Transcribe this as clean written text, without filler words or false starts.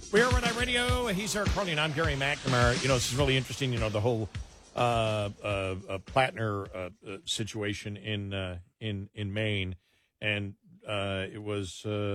We're Red Eye Radio. He's Eric Carly, and I'm Gary McNamara. This is really interesting. The whole Plattner situation in Maine, and it was.